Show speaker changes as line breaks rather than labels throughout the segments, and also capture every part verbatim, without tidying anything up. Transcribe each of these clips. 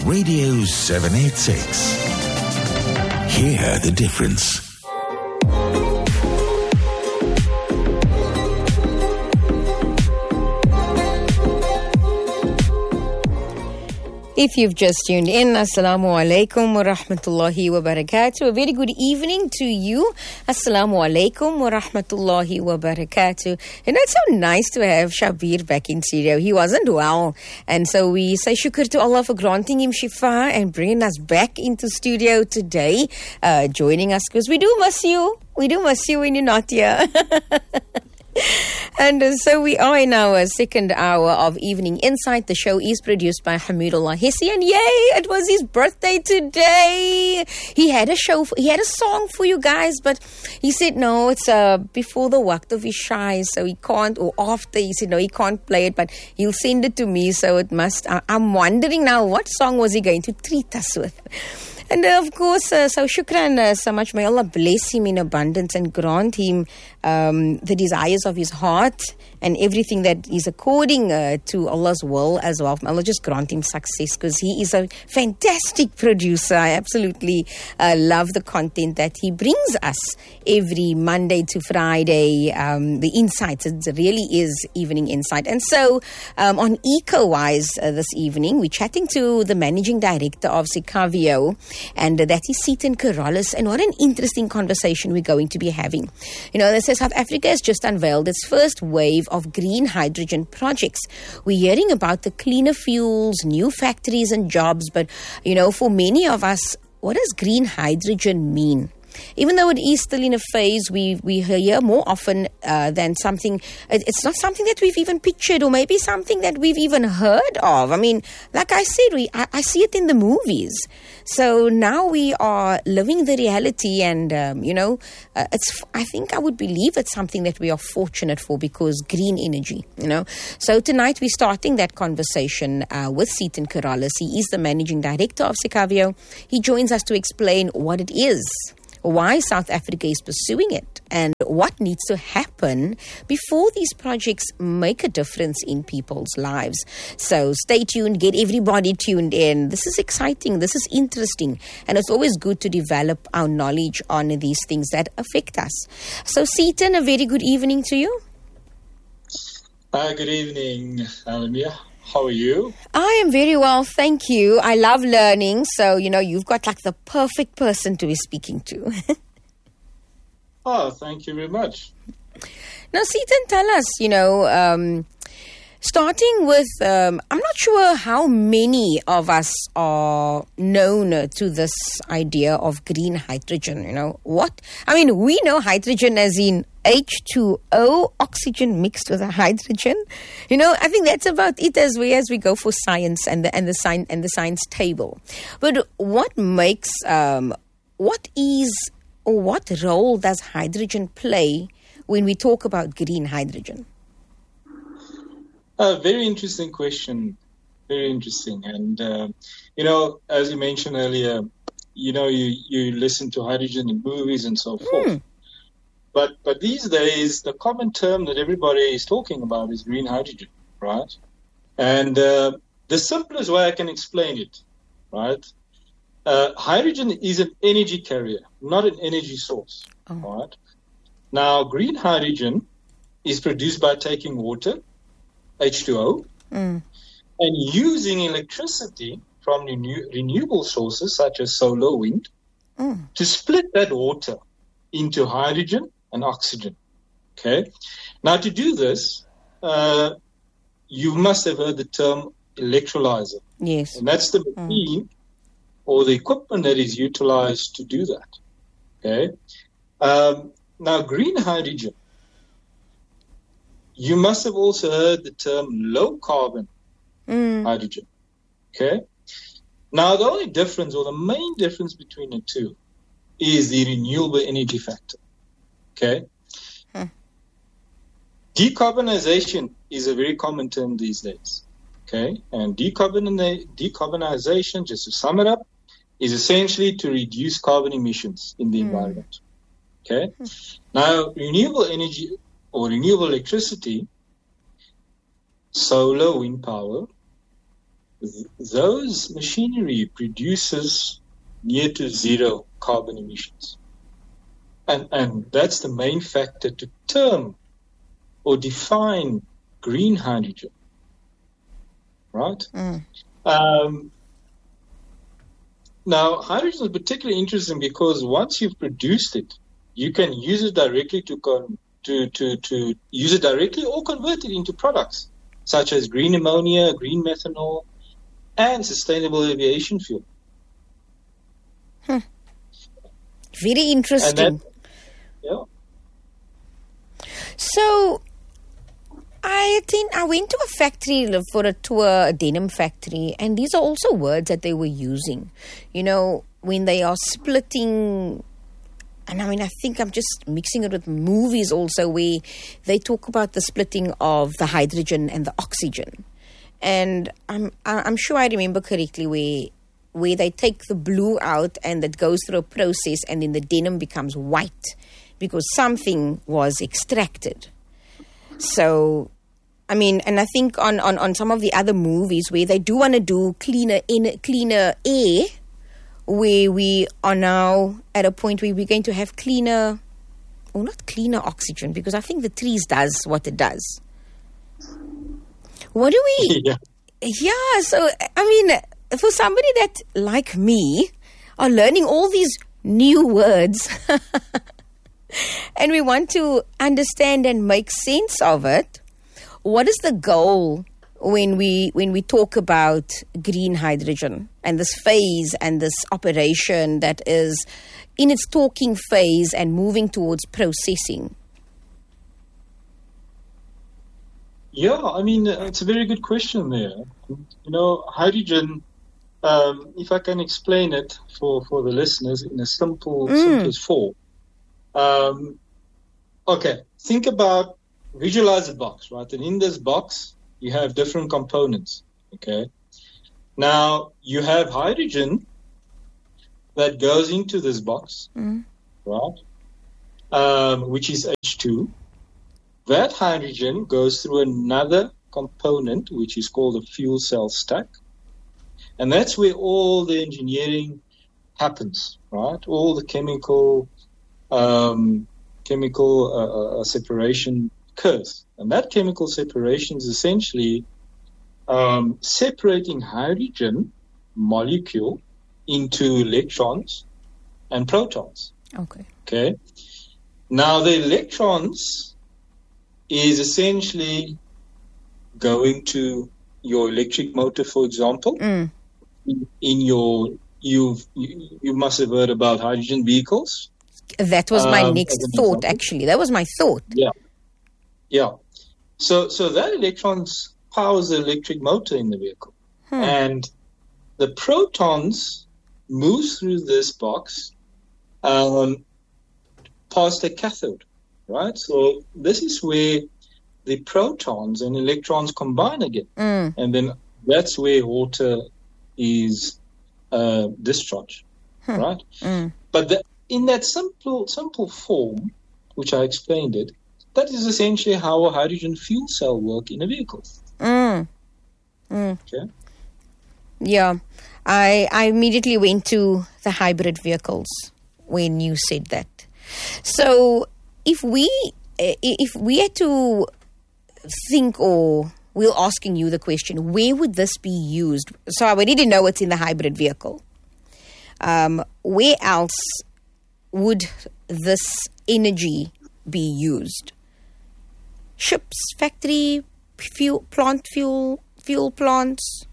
Radio seven eighty-six. Hear the difference.
If you've just tuned in, Assalamu alaikum wa rahmatullahi wa barakatuh. A very good evening to you. Assalamu alaikum wa rahmatullahi wa barakatuh. You know, it's so nice to have Shabir back in studio. He wasn't well. And so we say shukr to Allah for granting him shifa and bringing us back into studio today, uh, joining us, because we do miss you. We do miss you when you're not here. And uh, so we are in our second hour of Evening Insight. The show is produced by Hamidullah Hissi, and yay, it was his birthday today. He had a show, for, he had a song for you guys, but he said no, it's uh, before the waqt of Isha, so he can't, or after, he said no, he can't play it, but he'll send it to me, so it must, uh, I'm wondering now, what song was he going to treat us with? And uh, of course, uh, so shukran uh, so much. May Allah bless him in abundance and grant him um, the desires of his heart and everything that is according uh, to Allah's will as well. May Allah just grant him success, because he is a fantastic producer. I absolutely uh, love the content that he brings us every Monday to Friday. Um, the insights, it really is Evening Insight. And so um, on EcoWise uh, this evening, we're chatting to the Managing Director of Sikavio, and uh, that is Seaton Carolus. And what an interesting conversation we're going to be having. You know, they say South Africa has just unveiled its first wave of green hydrogen projects. We're hearing about the cleaner fuels, new factories and jobs, but, you know, for many of us, what does green hydrogen mean? Even though it is still in a phase, we we hear more often uh, than something, it's not something that we've even pictured, or maybe something that we've even heard of. I mean, like I said, we I, I see it in the movies. So now we are living the reality, and, um, you know, uh, it's. I think I would believe it's something that we are fortunate for, because green energy, you know. So tonight we're starting that conversation uh, with Seaton Carolus. He is the Managing Director of Sikavio. He joins us to explain what it is, why South Africa is pursuing it, and what needs to happen before these projects make a difference in people's lives. So stay tuned, get everybody tuned in. This is exciting, this is interesting, and it's always good to develop our knowledge on these things that affect us. So Seaton, a very good evening to you.
Uh, good evening, Alamia. How are you?
I am very well, thank you. I love learning, so, you know, you've got like the perfect person to be speaking to.
Oh, thank you very much.
Now, Seaton, tell us, you know, um, starting with, um, I'm not sure how many of us are known to this idea of green hydrogen, you know. What? I mean, we know hydrogen as in H two O, oxygen mixed with a hydrogen. You know, I think that's about it as we as we go for science and the and the science and the science table. But what makes um, what is or what role does hydrogen play when we talk about green hydrogen?
A very interesting question. Very interesting. And uh, you know, as you mentioned earlier, you know, you you listen to hydrogen in movies and so forth.
Hmm.
But but these days, the common term that everybody is talking about is green hydrogen, right? And uh, the simplest way I can explain it, right? Uh, hydrogen is an energy carrier, not an energy source,
oh.
right? Now, green hydrogen is produced by taking water, H two O,
mm.
and using electricity from renew- renewable sources such as solar, wind,
mm.
to split that water into hydrogen and oxygen. Okay. Now, to do this, uh, you must have heard the term electrolyzer.
Yes.
And that's the machine mm. or the equipment that is utilized to do that. Okay. Um, now, green hydrogen, you must have also heard the term low carbon
mm.
hydrogen. Okay. Now, the only difference, or the main difference between the two, is the renewable energy factor. Okay.
Huh.
Decarbonization is a very common term these days. Okay. And decarbon- decarbonization, just to sum it up, is essentially to reduce carbon emissions in the mm. environment. Okay. Mm. Now, renewable energy or renewable electricity, solar, wind power, th- those machinery produces near to zero carbon emissions. And, and that's the main factor to term or define green hydrogen, right?
Mm.
Um, now, hydrogen is particularly interesting because once you've produced it, you can use it directly to con- to, to, to use it directly or convert it into products such as green ammonia, green methanol, and sustainable aviation fuel.
Hmm. Very interesting.
That, yeah.
So, I think I went to a factory for a tour, a denim factory, and these are also words that they were using. You know, when they are splitting, and I mean, I think I'm just mixing it with movies also, where they talk about the splitting of the hydrogen and the oxygen. And I'm I'm sure I remember correctly where where they take the blue out and it goes through a process, and then the denim becomes white because something was extracted. So, I mean, and I think on, on, on some of the other movies where they do want to do cleaner in cleaner air, where we are now at a point where we're going to have cleaner, well, not cleaner oxygen, because I think the trees does what it does. What do we...
Yeah.
Yeah, so, I mean, for somebody that, like me, are learning all these new words and we want to understand and make sense of it, what is the goal when we when we talk about green hydrogen and this phase and this operation that is in its talking phase and moving towards processing?
Yeah, I mean, it's a very good question there. You know, hydrogen, um, if I can explain it for, for the listeners in a simple,
Mm.
simplest form. Um, okay, think about, visualize a box, right? And in this box, you have different components, okay? Now, you have hydrogen that goes into this box,
Mm.
right? Um, which is H two. That hydrogen goes through another component, which is called a fuel cell stack. And that's where all the engineering happens, right? All the chemical um, chemical uh, uh, separation occurs. And that chemical separation is essentially um, separating hydrogen molecule into electrons and protons.
Okay.
Okay. Now the electrons is essentially going to your electric motor, for example.
Mm.
In, in your, you've, you you must have heard about hydrogen vehicles.
That was my
Um,
next
as an
thought,
example.
actually. That was my thought.
Yeah, yeah. So so that electrons powers the electric motor in the vehicle,
Hmm.
and the protons move through this box um, past the cathode, right? So this is where the protons and electrons combine again,
Mm.
and then that's where water is uh, discharged,
Hmm.
right?
Mm.
But the, in that simple simple form, which I explained it, that is essentially how a hydrogen fuel cell works in a vehicle.
Mm. Mm.
Okay.
Yeah, I I immediately went to the hybrid vehicles when you said that. So if we eh, if we had to think, or we're asking you the question, where would this be used? So I already know it's in the hybrid vehicle. Um, where else would this energy be used? Ships, factory, fuel, plant fuel, fuel plants.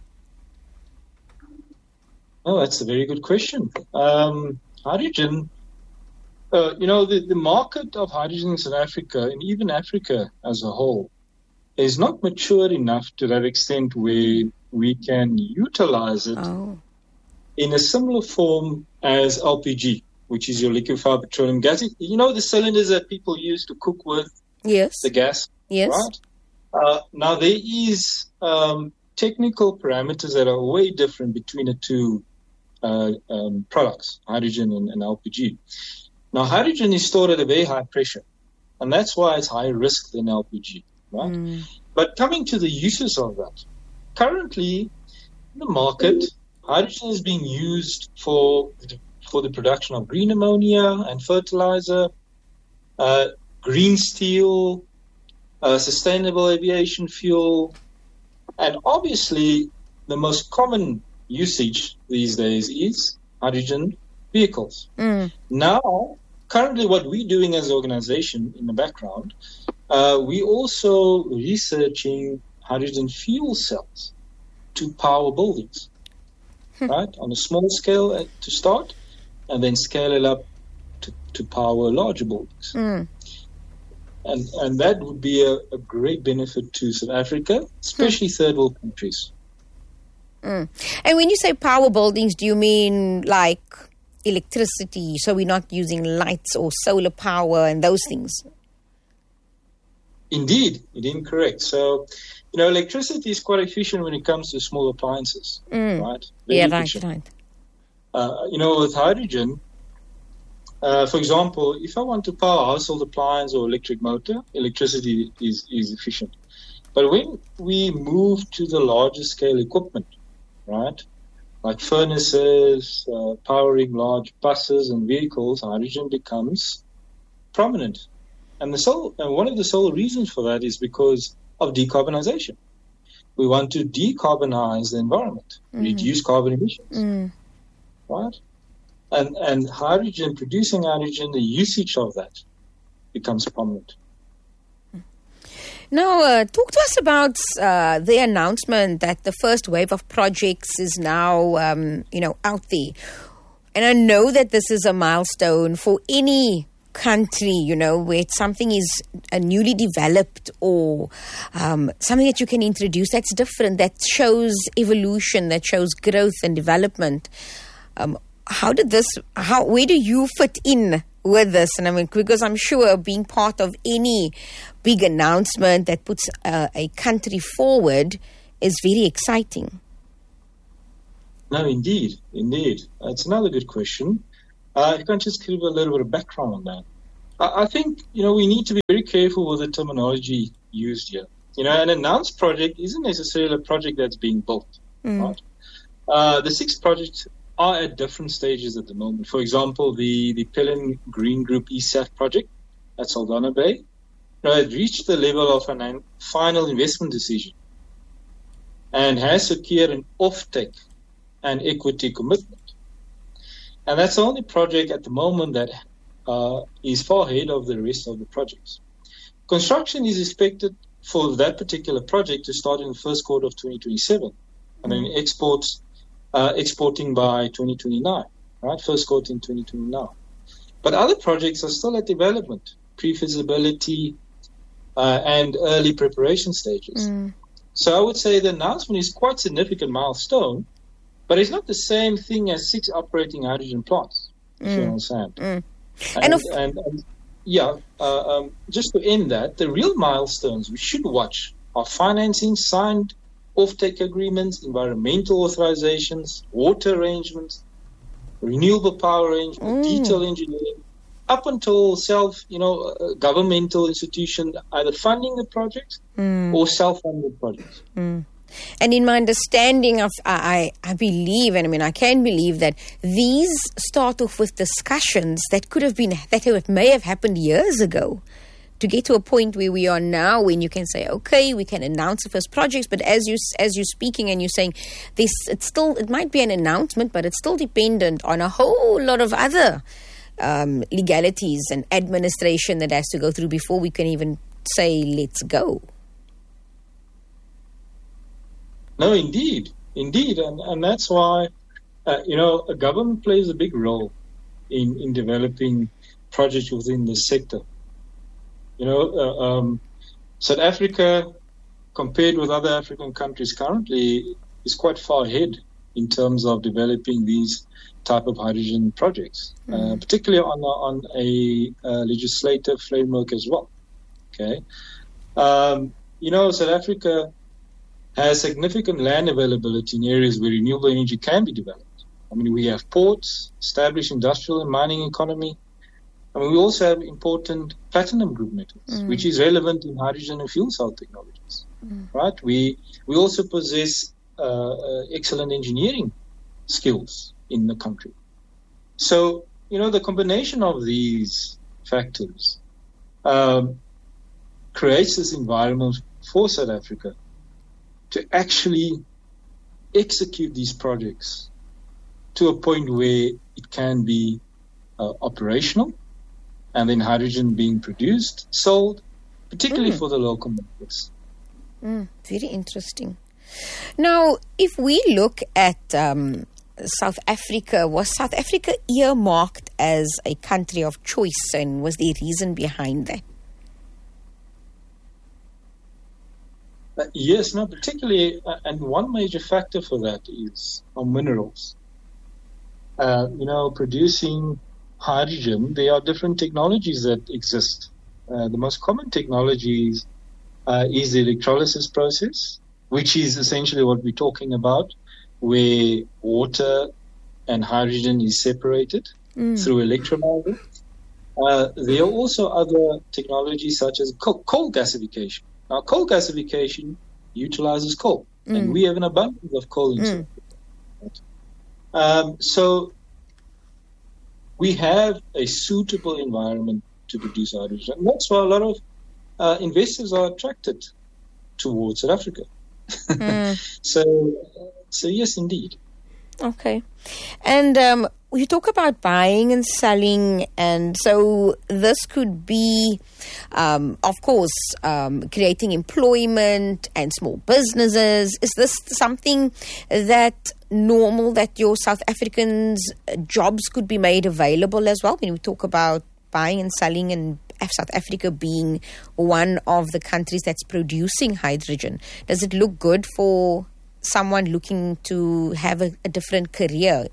Oh, that's a very good question. Um, hydrogen, uh, you know, the, the market of hydrogen in South Africa and even Africa as a whole is not mature enough to that extent where we can utilize it
Oh,
in a similar form as L P G, which is your liquefied petroleum gas. You know, the cylinders that people use to cook with,
yes,
the gas,
yes.
right? Uh, now, there is um, technical parameters that are way different between the two uh, um, products, hydrogen and, and L P G. Now, hydrogen is stored at a very high pressure, and that's why it's higher risk than L P G, right?
Mm.
But coming to the uses of that, currently the market, hydrogen is being used for for the production of green ammonia and fertilizer, uh, green steel, uh, sustainable aviation fuel, and obviously the most common usage these days is hydrogen vehicles.
Mm.
Now, currently what we're doing as an organization in the background, uh, we also researching hydrogen fuel cells to power buildings, right? On a small scale to start, and then scale it up to, to power larger buildings.
Mm.
And and that would be a, a great benefit to South Africa, especially mm. third world countries.
Mm. And when you say power buildings, do you mean like electricity, so we're not using lights or solar power and those things?
Indeed, you didn't correct. So, you know, electricity is quite efficient when it comes to small appliances,
mm.
right? Very
yeah,
efficient.
right, right.
Uh, you know, with hydrogen, uh, for example, if I want to power a household appliance or electric motor, electricity is, is efficient. But when we move to the larger scale equipment, right, like furnaces, uh, powering large buses and vehicles, hydrogen becomes prominent. And the sole, and one of the sole reasons for that is because of decarbonization. We want to decarbonize the environment, mm. reduce carbon emissions.
Mm.
Right? And and hydrogen, producing hydrogen, the usage of that becomes prominent.
Now, uh, talk to us about uh, the announcement that the first wave of projects is now, um, you know, out there. And I know that this is a milestone for any country, you know, where something is uh, newly developed or um, something that you can introduce that's different, that shows evolution, that shows growth and development. Um, how did this, how, where do you fit in with this? And I mean, because I'm sure being part of any big announcement that puts uh, a country forward is very exciting.
No, indeed, indeed. That's another good question. Uh, if I can just give a little bit of background on that. I, I think, you know, we need to be very careful with the terminology used here. You know, an announced project isn't necessarily a project that's being built,
mm.
right? Uh, the six projects are at different stages at the moment. For example, the, the Pelin Green Group E S A F project at Saldanha Bay, you know, it reached the level of a final investment decision and has secured an offtake and equity commitment. And that's the only project at the moment that uh, is far ahead of the rest of the projects. Construction is expected for that particular project to start in the first quarter of twenty twenty-seven, and then exports uh, exporting by twenty twenty-nine, right? First quarter in twenty twenty-nine. But other projects are still at development, pre-feasibility, uh, and early preparation stages.
Mm.
So I would say the announcement is quite a significant milestone, but it's not the same thing as six operating hydrogen plants, if
Mm.
you understand.
Mm.
And,
And of-
and, and yeah, uh, um, just to end that, the real milestones we should watch are financing, signed offtake agreements, environmental authorizations, water arrangements, renewable power arrangements,
Mm.
detailed engineering, up until self, you know, uh, governmental institution either funding the project
Mm.
or self-funded projects.
Mm. And in my understanding of, I, I believe, and I mean, I can believe that these start off with discussions that could have been, that have, may have happened years ago, to get to a point where we are now, when you can say, okay, we can announce the first projects, but as you as you're speaking and you're saying, this, it's still, it might be an announcement, but it's still dependent on a whole lot of other um, legalities and administration that has to go through before we can even say, let's go.
No, indeed, indeed, and and that's why, uh, you know, a government plays a big role in, in developing projects within the sector. You know, uh, um, South Africa, compared with other African countries currently, is quite far ahead in terms of developing these type of hydrogen projects, mm. uh, particularly on a, on a uh, legislative framework as well. Okay, um, you know, South Africa has significant land availability in areas where renewable energy can be developed. I mean, we have ports, established industrial and mining economy. I mean, we also have important platinum group metals, mm. which is relevant in hydrogen and fuel cell technologies, mm. right? We we also possess uh, excellent engineering skills in the country. So, you know, the combination of these factors um, creates this environment for South Africa to actually execute these projects to a point where it can be uh, operational, and then hydrogen being produced, sold, particularly mm. for the local markets.
Mm, very interesting. Now, if we look at um, South Africa, was South Africa earmarked as a country of choice, and was there a reason behind that?
Uh, yes, no, particularly, uh, and one major factor for that is our minerals. Uh, you know, producing hydrogen, there are different technologies that exist. Uh, the most common technologies uh, is the electrolysis process, which is essentially what we're talking about, where water and hydrogen is separated mm. through electrolyzer. Uh, there are also other technologies such as coal, coal gasification. Now, coal gasification utilizes coal, mm. and we have an abundance of coal in South Africa. Um, so we have a suitable environment to produce hydrogen. And that's why a lot of uh, investors are attracted towards South Africa. Mm. so, so yes, indeed.
Okay. And um, you talk about buying and selling, and so this could be, um, of course, um, creating employment and small businesses. Is this something that normal, that your South Africans' jobs could be made available as well? When we talk about buying and selling, and South Africa being one of the countries that's producing hydrogen, does it look good for someone looking to have a, a different career?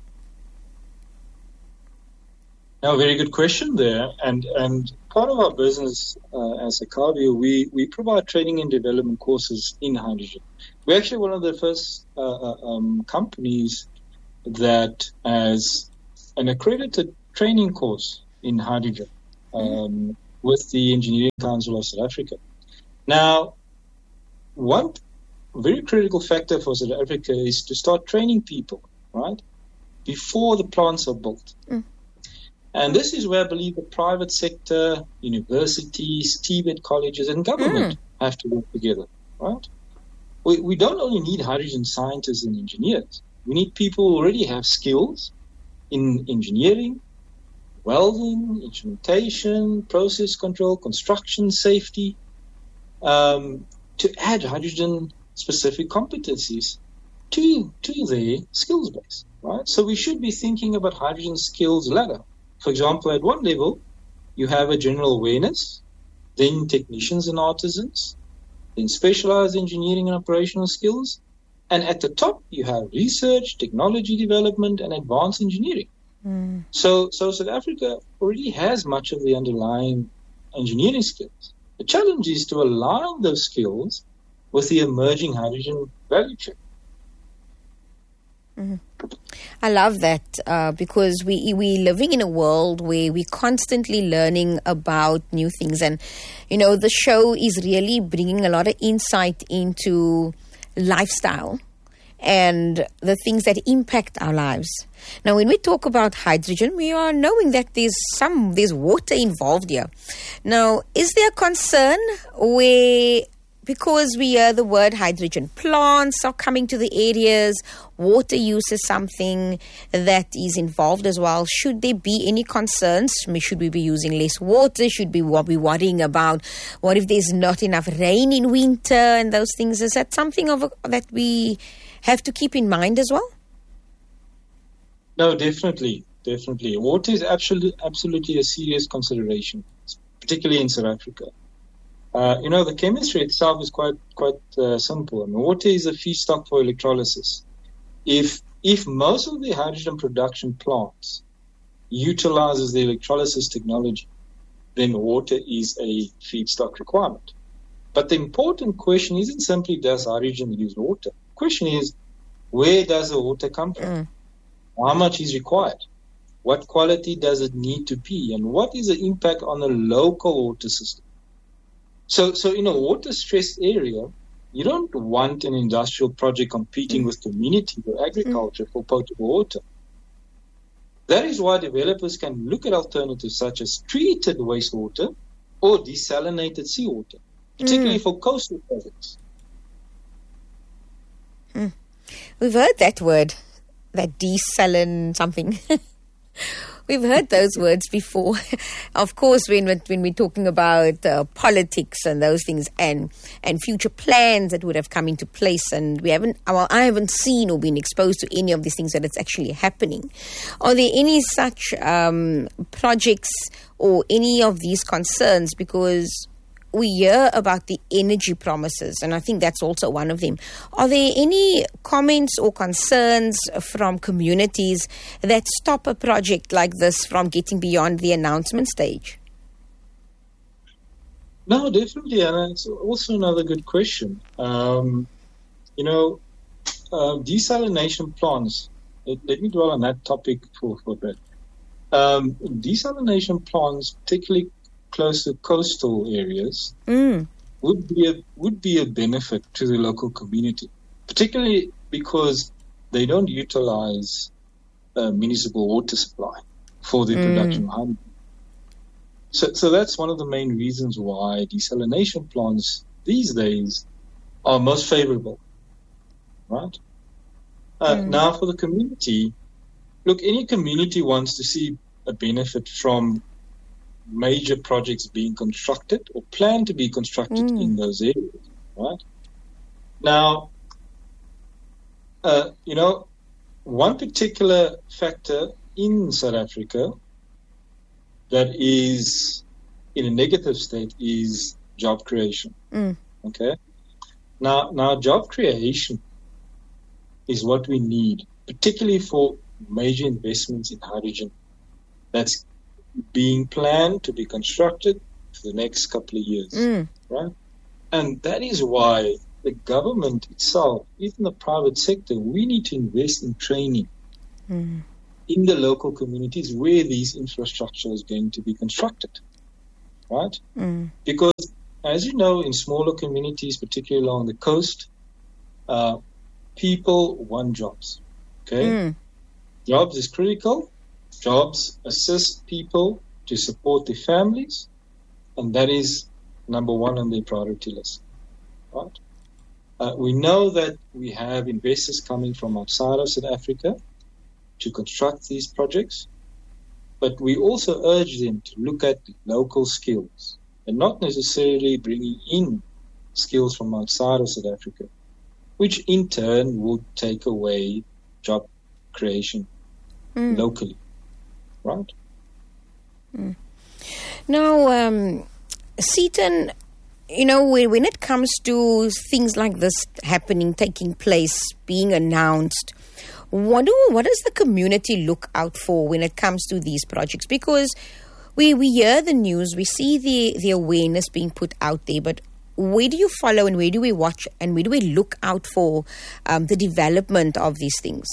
No, very good question there. And and part of our business uh, as Akabio, we, we provide training and development courses in hydrogen. We're actually one of the first uh, um, companies that has an accredited training course in hydrogen um, mm-hmm. with the Engineering Council of South Africa. Now, one very critical factor for South Africa is to start training people, right, before the plants are built. Mm. And this is where I believe the private sector, universities, T V E T colleges, and government mm. have to work together, right? We, we don't only need hydrogen scientists and engineers. We need people who already have skills in engineering, welding, instrumentation, process control, construction safety, um, to add hydrogen-specific competencies to, to their skills base, right? So we should be thinking about hydrogen skills ladder. For example, at one level, you have a general awareness, then technicians and artisans, then specialized engineering and operational skills, and at the top, you have research, technology development, and advanced engineering. Mm. So, so South Africa already has much of the underlying engineering skills. The challenge is to align those skills with the emerging hydrogen value chain.
Mm-hmm. I love that uh, because we we living in a world where we're constantly learning about new things, and you know the show is really bringing a lot of insight into lifestyle and the things that impact our lives. Now, when we talk about hydrogen, we are knowing that there's some there's water involved here. Now, is there a concern where, because we hear the word hydrogen, plants are coming to the areas, water use is something that is involved as well? Should there be any concerns? Should we be using less water? Should we be worrying about what if there's not enough rain in winter and those things? Is that something of a, that we have to keep in mind as well?
No, definitely, definitely. Water is absolutely, absolutely a serious consideration, particularly in South Africa. Uh, you know, the chemistry itself is quite quite uh, simple. I mean, water is a feedstock for electrolysis. If if most of the hydrogen production plants utilizes the electrolysis technology, then water is a feedstock requirement. But the important question isn't simply does hydrogen use water. The question is, where does the water come from? Mm. How much is required? What quality does it need to be? And what is the impact on the local water system? So, so in a water-stressed area, you don't want an industrial project competing mm. with community or agriculture mm. for potable water. That is why developers can look at alternatives such as treated wastewater or desalinated seawater, particularly mm. for coastal projects.
Mm. We've heard that word, that desaline something. We've heard those words before. Of course, when when we're talking about uh, politics and those things and and future plans that would have come into place, and we haven't, well, I haven't seen or been exposed to any of these things that it's actually happening. Are there any such um, projects or any of these concerns? Because we hear about the energy promises, and I think that's also one of them. Are there any comments or concerns from communities that stop a project like this from getting beyond the announcement stage?
No, definitely, and it's also another good question. Um, you know, uh, desalination plants, let, let me dwell on that topic for, for a bit. Um, desalination plants, particularly close to coastal areas, mm. would be a would be a benefit to the local community, particularly because they don't utilize uh, municipal water supply for the mm. production of honey. So, so that's one of the main reasons why desalination plants these days are most favorable, right? Uh, mm. Now, for the community, look, any community wants to see a benefit from major projects being constructed or planned to be constructed mm. in those areas, right? Now, uh, you know, one particular factor in South Africa that is in a negative state is job creation. Mm. Okay? Now, now, job creation is what we need, particularly for major investments in hydrogen. That's being planned to be constructed for the next couple of years, mm. right? And that is why the government itself, even the private sector, we need to invest in training mm. in the local communities where these infrastructure is going to be constructed, right? Mm. Because, as you know, in smaller communities, particularly along the coast, uh, people want jobs, okay? Mm. Jobs is critical. Jobs assist people to support their families, and that is number one on their priority list. Right? Uh, we know that we have investors coming from outside of South Africa to construct these projects, but we also urge them to look at local skills and not necessarily bringing in skills from outside of South Africa, which in turn would take away job creation mm. locally. Right. Mm.
Now, um, Seaton, you know, when it comes to things like this happening, taking place, being announced, what do what does the community look out for when it comes to these projects? Because we, we hear the news, we see the, the awareness being put out there, but where do you follow and where do we watch and where do we look out for um, the development of these things,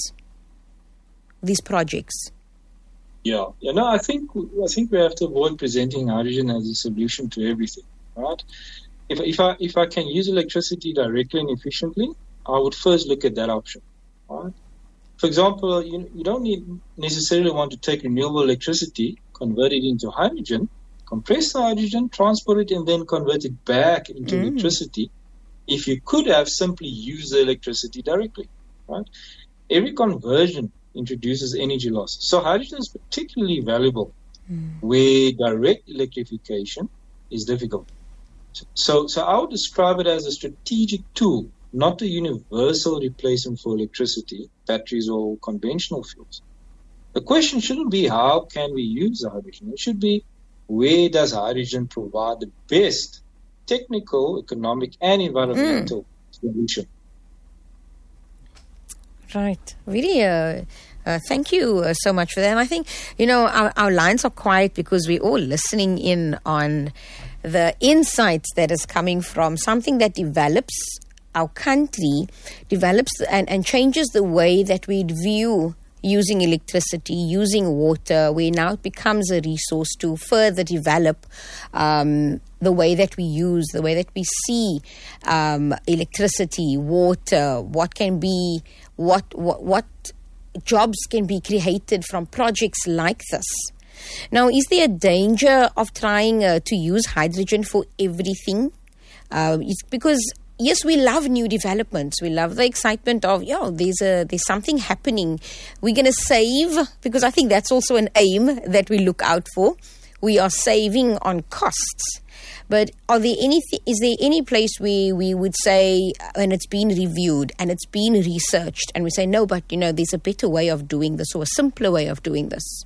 these projects?
Yeah, you know, I think I think we have to avoid presenting hydrogen as a solution to everything, right? If if I if I can use electricity directly and efficiently, I would first look at that option, right? For example, you you don't need necessarily want to take renewable electricity, convert it into hydrogen, compress the hydrogen, transport it, and then convert it back into mm. electricity. If you could have simply used the electricity directly, right? Every conversion introduces energy loss. So hydrogen is particularly valuable mm. where direct electrification is difficult. So, so I would describe it as a strategic tool, not a universal replacement for electricity, batteries, or conventional fuels. The question shouldn't be how can we use hydrogen. It should be where does hydrogen provide the best technical, economic, and environmental mm. solution.
Right. Really, uh, uh, thank you uh, so much for that. And I think, you know, our, our lines are quiet because we're all listening in on the insights that is coming from something that develops our country, develops and, and changes the way that we view using electricity, using water, where now it becomes a resource to further develop um, the way that we use, the way that we see um, electricity, water, what can be, what, what, what jobs can be created from projects like this. Now, is there a danger of trying uh, to use hydrogen for everything? Uh, it's because, yes, we love new developments. We love the excitement of, yeah, there's a there's something happening. We're going to save, because I think that's also an aim that we look out for. We are saving on costs. But are there anything? Is there any place where we would say, and it's been reviewed and it's been researched, and we say, no, but, you know, there's a better way of doing this or a simpler way of doing this?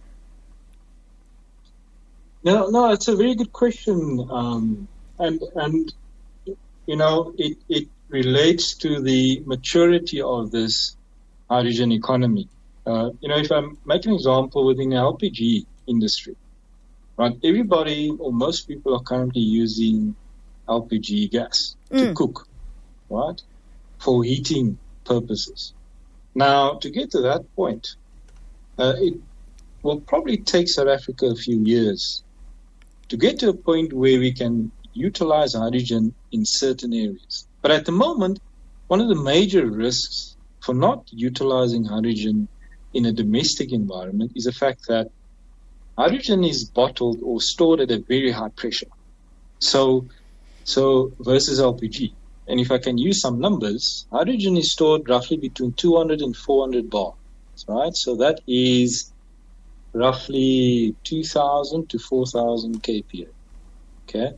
No, no, it's a very good question, um, and and you know it, it relates to the maturity of this hydrogen economy. Uh, you know, if I make an example within the L P G industry, right? Everybody or most people are currently using L P G gas to
Mm.
cook, right, for heating purposes. Now, to get to that point, uh, it will probably take South Africa a few years to get to a point where we can utilize hydrogen in certain areas. But at the moment, one of the major risks for not utilizing hydrogen in a domestic environment is the fact that hydrogen is bottled or stored at a very high pressure. So, so versus L P G. And if I can use some numbers, hydrogen is stored roughly between two hundred and four hundred bar, right? So that is roughly two thousand to four thousand K P A, okay,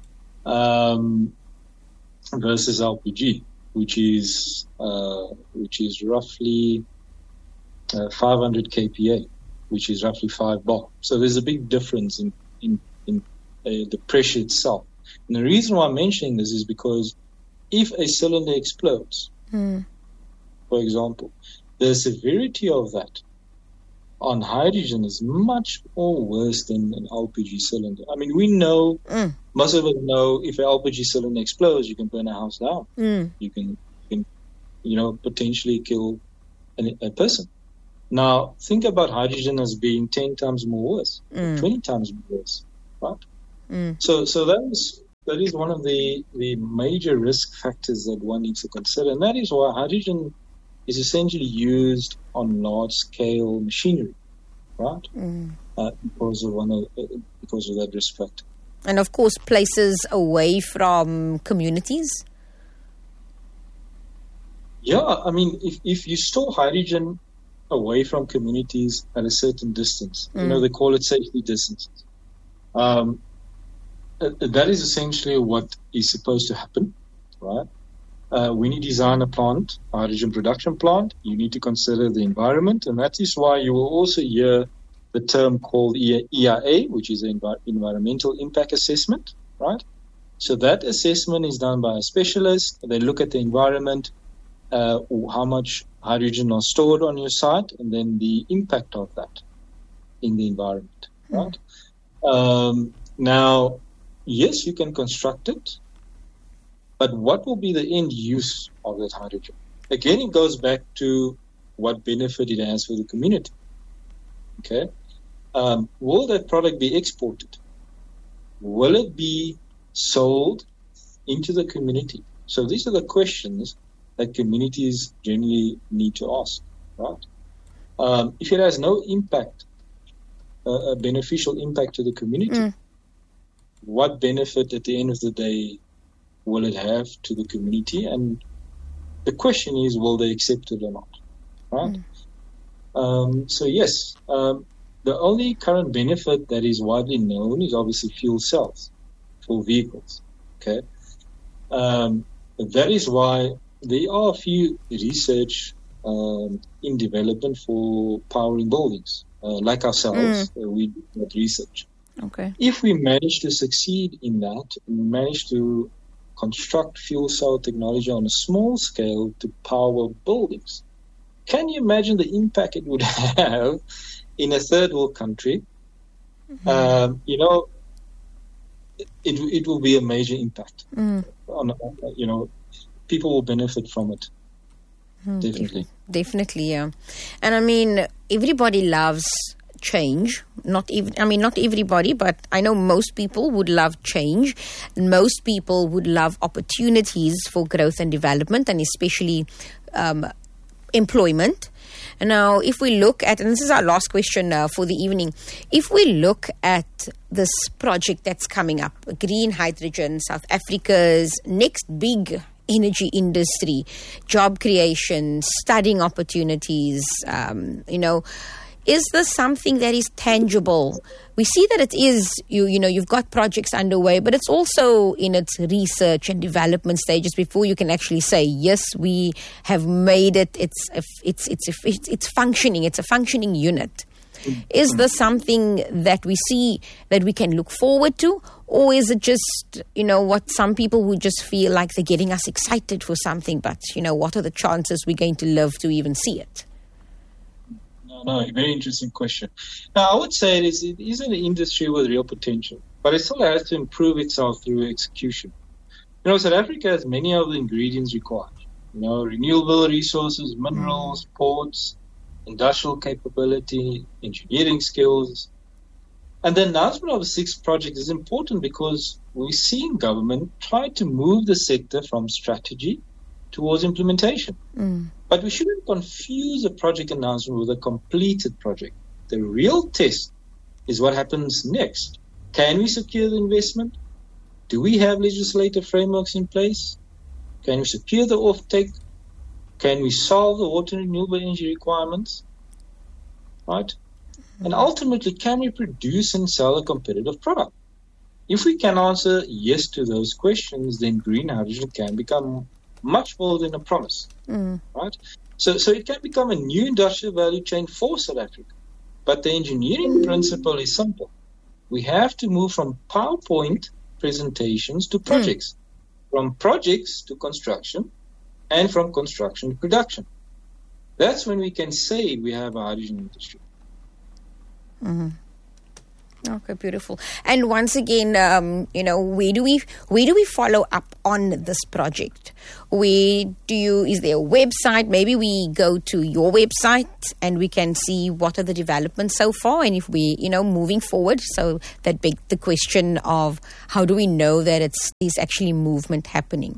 um, versus L P G, which is uh, which is roughly uh, five hundred K P A, which is roughly five bar. So there's a big difference in in, in uh, the pressure itself. And the reason why I'm mentioning this is because if a cylinder explodes,
Mm.
for example, the severity of that on hydrogen is much more worse than an L P G cylinder. I mean, we know,
Mm.
most of us know, if an L P G cylinder explodes, you can burn a house down.
Mm.
You can, you can, you know, potentially kill an, a person. Now, think about hydrogen as being ten times more worse,
Mm.
twenty times more worse, right?
Mm.
So, so that is that is one of the the major risk factors that one needs to consider, and that is why hydrogen is essentially used on large-scale machinery, right?
Mm.
Uh, because of one of, uh, because of that risk factor.
And of course, places away from communities.
Yeah, I mean, if if you store hydrogen away from communities at a certain distance,
Mm.
you know, they call it safety distances. Um, uh, that is essentially what is supposed to happen, right? Uh, when you design a plant, a hydrogen production plant, you need to consider the environment, and that is why you will also hear the term called E I A, which is an envi- environmental impact assessment, right? So that assessment is done by a specialist. They look at the environment, uh, or how much hydrogen are stored on your site, and then the impact of that in the environment, right? Um, now, yes, you can construct it, but what will be the end use of that hydrogen? Again, it goes back to what benefit it has for the community. Okay, um, will that product be exported? Will it be sold into the community? So these are the questions that communities generally need to ask, right? Um, if it has no impact, uh, a beneficial impact to the community,
Mm.
what benefit at the end of the day will it have to the community? And the question is, will they accept it or not, right?
Mm.
Um, so yes, um, the only current benefit that is widely known is obviously fuel cells for vehicles, okay? Um, that is why there are a few research um, in development for powering buildings. Uh, like ourselves, uh, we do that research.
Okay.
If we manage to succeed in that, and we manage to construct fuel cell technology on a small scale to power buildings, can you imagine the impact it would have in a third world country? Mm-hmm. Um, you know, it it will be a major impact.
Mm.
On, you know, people will benefit from it. Mm, definitely.
Definitely, yeah. And I mean, everybody loves change. Not even, I mean, not everybody, but I know most people would love change. Most people would love opportunities for growth and development, and especially um, employment. And now, if we look at, and this is our last question uh, for the evening, if we look at this project that's coming up, green hydrogen, South Africa's next big energy industry, job creation, studying opportunities, um, you know, is this something that is tangible? We see that it is, you you know, you've got projects underway, but it's also in its research and development stages before you can actually say, yes, we have made it, it's it's it's it's, it's functioning, it's a functioning unit. Is this something that we see that we can look forward to? Or is it just, you know, what some people would just feel like they're getting us excited for something, but, you know, what are the chances we're going to live to even see it?
No, no, very interesting question. Now, I would say it is, it is an industry with real potential, but it still has to improve itself through execution. You know, South Africa has many of the ingredients required. You know, renewable resources, minerals, mm. ports, industrial capability, engineering skills. And the announcement of the sixth project is important because we're seeing government try to move the sector from strategy towards implementation. Mm. But we shouldn't confuse a project announcement with a completed project. The real test is what happens next. Can we secure the investment? Do we have legislative frameworks in place? Can we secure the offtake? Can we solve the water and renewable energy requirements? Right? And ultimately, can we produce and sell a competitive product? If we can answer yes to those questions, then green hydrogen can become much more than a promise. Mm. Right? So, so it can become a new industrial value chain for South Africa. But the engineering mm. principle is simple. We have to move from PowerPoint presentations to projects, mm. from projects to construction, and from construction to production. That's when we can say we have a hydrogen industry.
Mm-hmm. Okay, beautiful. And once again, um, you know, where do we where do we follow up on this project? Where do you? Is there a website? Maybe we go to your website and we can see what are the developments so far, and if we, you know, moving forward. So that begs the question of how do we know that it's is actually movement happening?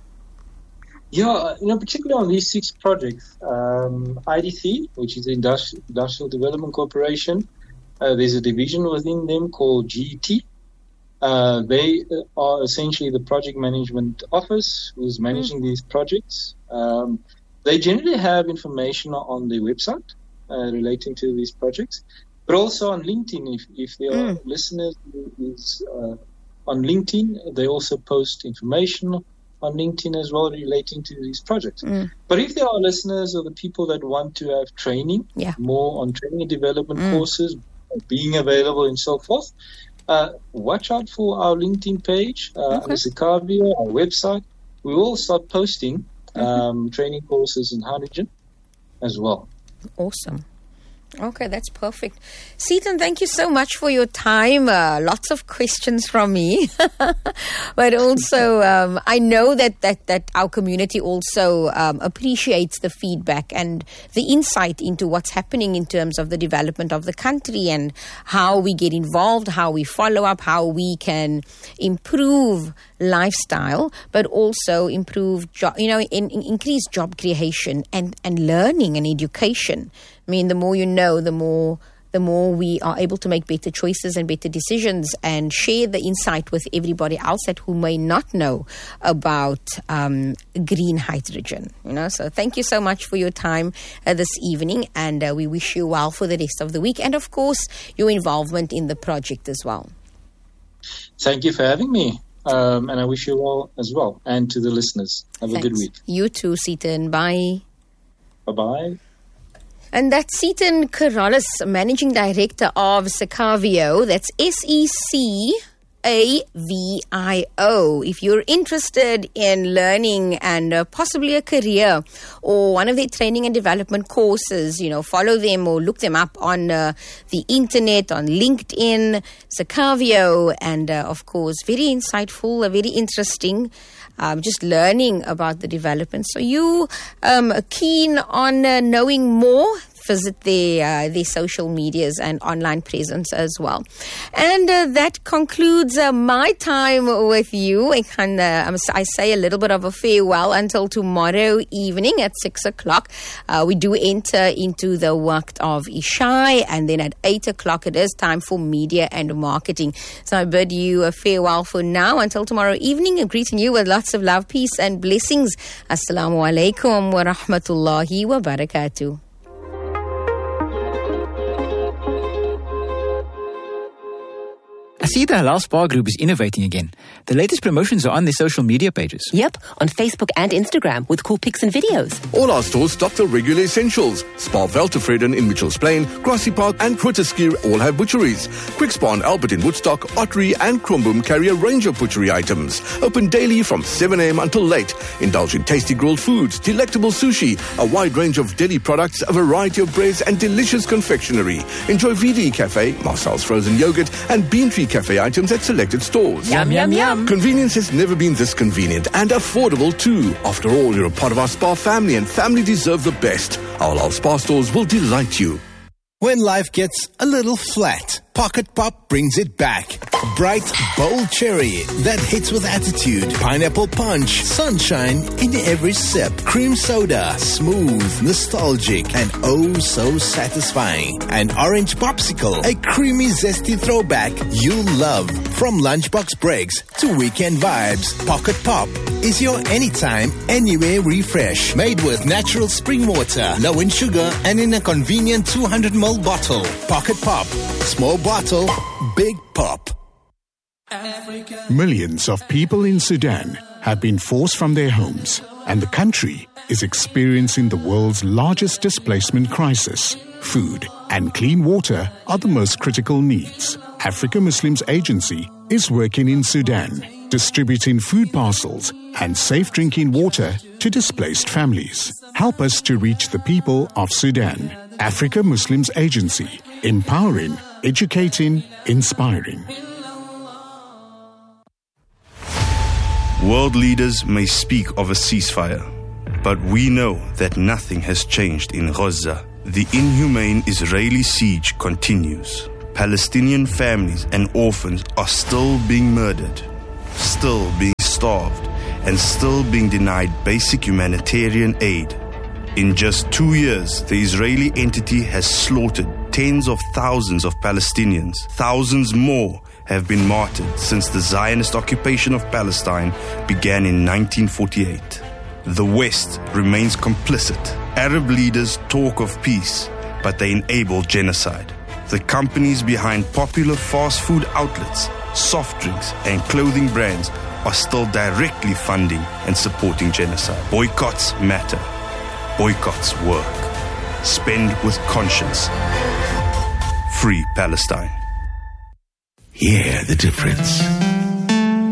Yeah, you know, particularly on these six projects, um, I D C, which is the Industri- Industrial Development Corporation, uh, there's a division within them called G E T. Uh, they are essentially the project management office who's managing mm. these projects. Um, they generally have information on their website uh, relating to these projects, but also on LinkedIn. If, if there mm. are listeners who's, uh, on LinkedIn, they also post information on LinkedIn as well relating to these projects. Mm. But if there are listeners or the people that want to have training, yeah. more on training and development mm. courses, being available and so forth, uh, watch out for our LinkedIn page, uh, okay. under Sakavio, our website. We will start posting um, mm-hmm. training courses in hydrogen as well.
Awesome. Okay, that's perfect. Seaton, thank you so much for your time. Uh, lots of questions from me. But also, um, I know that, that, that our community also um, appreciates the feedback and the insight into what's happening in terms of the development of the country and how we get involved, how we follow up, how we can improve lifestyle, but also improve, jo- you know, in, in increase job creation and, and learning and education. I mean, the more you know, the more the more we are able to make better choices and better decisions and share the insight with everybody else that who may not know about um, green hydrogen. You know, so thank you so much for your time uh, this evening, and uh, we wish you well for the rest of the week, and of course your involvement in the project as well.
Thank you for having me. Um, and I wish you all as well, and to the listeners. Have Thanks. a good week.
You too, Seaton. Bye.
Bye-bye.
And that's Seaton Carolus, Managing Director of Secavio. That's S E C A V I O. If you're interested in learning and uh, possibly a career or one of their training and development courses, you know, follow them or look them up on uh, the internet, on LinkedIn, Secavio, and uh, of course, very insightful, uh, very interesting. Um, just learning about the development. So you um, are keen on uh, knowing more? visit their uh, their social medias and online presence as well. And uh, that concludes uh, my time with you. I, can, uh, I say a little bit of a farewell until tomorrow evening at six o'clock. Uh, we do enter into the waqt of Isha, and then at eight o'clock it is time for media and marketing. So I bid you a farewell for now until tomorrow evening, and greeting you with lots of love, peace and blessings. Assalamu alaikum wa rahmatullahi wa barakatuh.
I see the Halal Spa Group is innovating again. The latest promotions are on their social media pages.
Yep, on Facebook and Instagram with cool pics and videos.
All our stores stock the regular essentials. Spa Veltevreden in Mitchells Plain, Grassy Park and Grooteskier all have butcheries. Quick Spa and Albert in Woodstock, Ottery and Kromboom carry a range of butchery items. Open daily from seven a.m. until late. Indulge in tasty grilled foods, delectable sushi, a wide range of deli products, a variety of breads and delicious confectionery. Enjoy V D Cafe, Marcel's frozen yogurt and Bean Tree Cafe items at selected stores.
Yum, yum, yum.
Convenience has never been this convenient and affordable too. After all, you're a part of our spa family and family deserve the best. Our Halal Spa stores will delight you.
When life gets a little flat, Pocket Pop brings it back. Bright, bold cherry that hits with attitude. Pineapple punch, sunshine in every sip. Cream soda, smooth, nostalgic, and oh so satisfying. An orange popsicle, a creamy, zesty throwback you'll love. From lunchbox breaks to weekend vibes, Pocket Pop is your anytime, anywhere refresh. Made with natural spring water, low in sugar, and in a convenient two hundred milliliter bottle. Pocket Pop. Small bottle, big pop.
Millions of people in Sudan have been forced from their homes, and the country is experiencing the world's largest displacement crisis. Food and clean water are the most critical needs. Africa Muslims Agency is working in Sudan, distributing food parcels and safe drinking water to displaced families. Help us to reach the people of Sudan. Africa Muslims Agency, empowering, educating, inspiring.
World leaders may speak of a ceasefire, but we know that nothing has changed in Gaza. The inhumane Israeli siege continues. Palestinian families and orphans are still being murdered, still being starved, and still being denied basic humanitarian aid. In just two years, the Israeli entity has slaughtered tens of thousands of Palestinians. Thousands more have been martyred since the Zionist occupation of Palestine began in nineteen forty-eight. The West remains complicit. Arab leaders talk of peace, but they enable genocide. The companies behind popular fast food outlets, soft drinks, and clothing brands are still directly funding and supporting genocide. Boycotts matter. Boycotts work. Spend with conscience. Free Palestine.
Hear the difference.